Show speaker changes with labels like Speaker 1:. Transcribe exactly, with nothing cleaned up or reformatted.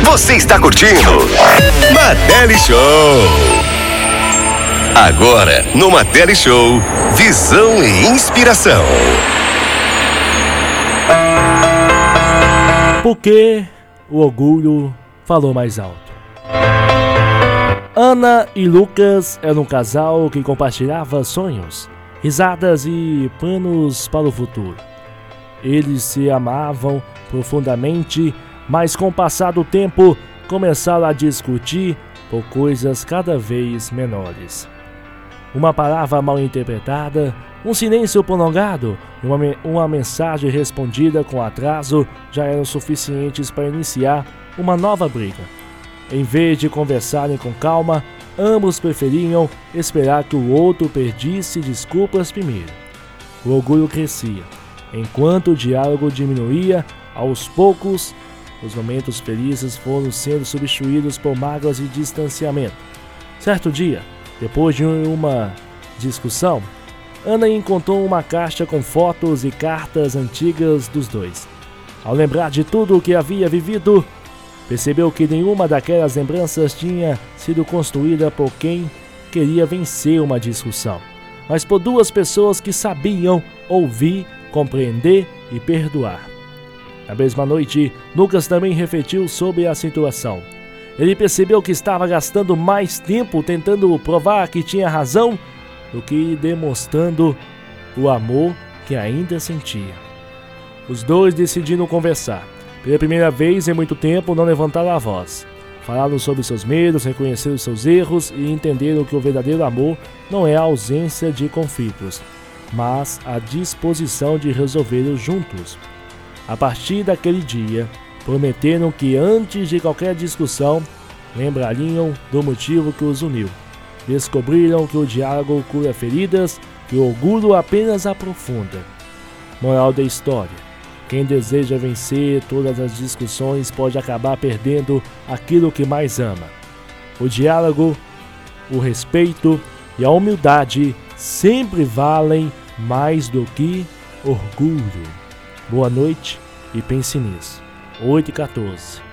Speaker 1: Você está curtindo Matelli Show. Agora, no Matelli Show, visão e inspiração.
Speaker 2: Porque o orgulho falou mais alto. Ana e Lucas eram um casal que compartilhava sonhos, risadas e planos para o futuro. Eles se amavam profundamente, mas com o passar do tempo começaram a discutir por coisas cada vez menores. Uma palavra mal interpretada, um silêncio prolongado e uma, uma mensagem respondida com atraso já eram suficientes para iniciar uma nova briga. Em vez de conversarem com calma, ambos preferiam esperar que o outro pedisse desculpas primeiro. O orgulho crescia. Enquanto o diálogo diminuía, aos poucos, os momentos felizes foram sendo substituídos por mágoas e distanciamento. Certo dia, depois de uma discussão, Ana encontrou uma caixa com fotos e cartas antigas dos dois. Ao lembrar de tudo o que havia vivido, percebeu que nenhuma daquelas lembranças tinha sido construída por quem queria vencer uma discussão, mas por duas pessoas que sabiam ouvir, compreender e perdoar. Na mesma noite, Lucas também refletiu sobre a situação. Ele percebeu que estava gastando mais tempo tentando provar que tinha razão do que demonstrando o amor que ainda sentia. Os dois decidiram conversar. Pela primeira vez em muito tempo, não levantaram a voz. Falaram sobre seus medos, reconheceram seus erros e entenderam que o verdadeiro amor não é a ausência de conflitos, mas a disposição de resolvê-los juntos. A partir daquele dia, prometeram que antes de qualquer discussão, lembrariam do motivo que os uniu. Descobriram que o diálogo cura feridas, que o orgulho apenas aprofunda. Moral da história: quem deseja vencer todas as discussões pode acabar perdendo aquilo que mais ama. O diálogo, o respeito e a humildade sempre valem mais do que orgulho. Boa noite e pense nisso. oito e quatorze.